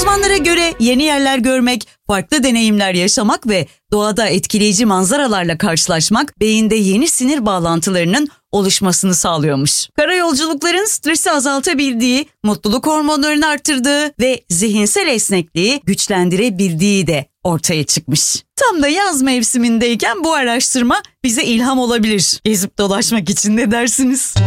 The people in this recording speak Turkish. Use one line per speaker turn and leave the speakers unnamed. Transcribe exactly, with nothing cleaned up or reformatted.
Uzmanlara göre yeni yerler görmek, farklı deneyimler yaşamak ve doğada etkileyici manzaralarla karşılaşmak beyinde yeni sinir bağlantılarının oluşmasını sağlıyormuş. Karayolculukların stresi azaltabildiği, mutluluk hormonlarını arttırdığı ve zihinsel esnekliği güçlendirebildiği de ortaya çıkmış. Tam da yaz mevsimindeyken bu araştırma bize ilham olabilir. Gezip dolaşmak için ne dersiniz?